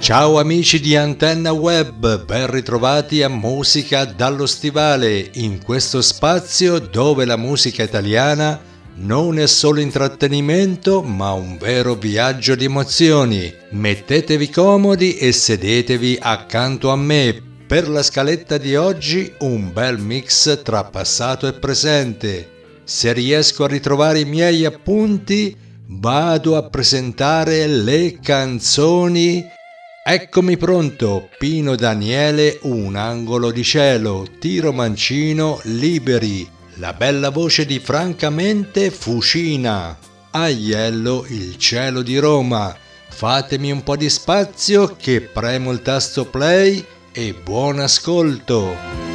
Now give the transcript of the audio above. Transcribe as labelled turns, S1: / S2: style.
S1: Ciao amici di Antenna Web, ben ritrovati a Musica dallo Stivale, in questo spazio dove la musica italiana non è solo intrattenimento ma un vero viaggio di emozioni. Mettetevi comodi e sedetevi accanto a me. Per la scaletta di oggi un bel mix tra passato e presente. Se riesco a ritrovare i miei appunti, vado a presentare le canzoni. Eccomi pronto, Pino Daniele, Un angolo di cielo, Tiro Mancino, Liberi, la bella voce di Francamente Fucina, Aiello, Il cielo di Roma. Fatemi un po' di spazio che premo il tasto play e buon ascolto.